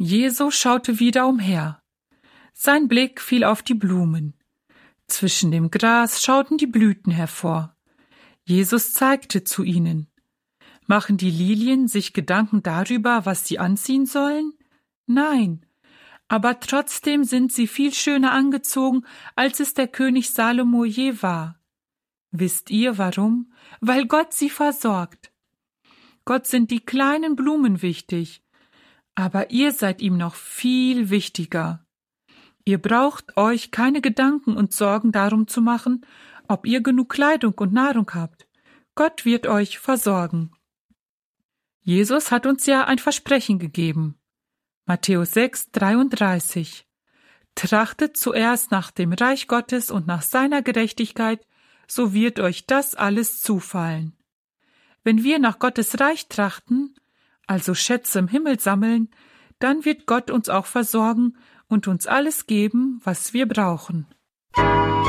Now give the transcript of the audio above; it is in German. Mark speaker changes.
Speaker 1: Jesus schaute wieder umher. Sein Blick fiel auf die Blumen. Zwischen dem Gras schauten die Blüten hervor. Jesus zeigte zu ihnen: Machen die Lilien sich Gedanken darüber, was sie anziehen sollen? Nein, aber trotzdem sind sie viel schöner angezogen, als es der König Salomo je war. Wisst ihr warum? Weil Gott sie versorgt. Gott sind die kleinen Blumen wichtig, aber ihr seid ihm noch viel wichtiger. Ihr braucht euch keine Gedanken und Sorgen darum zu machen, ob ihr genug Kleidung und Nahrung habt. Gott wird euch versorgen. Jesus hat uns ja ein Versprechen gegeben. Matthäus 6,33: Trachtet zuerst nach dem Reich Gottes und nach seiner Gerechtigkeit, so wird euch das alles zufallen. Wenn wir nach Gottes Reich trachten, also Schätze im Himmel sammeln, dann wird Gott uns auch versorgen und uns alles geben, was wir brauchen.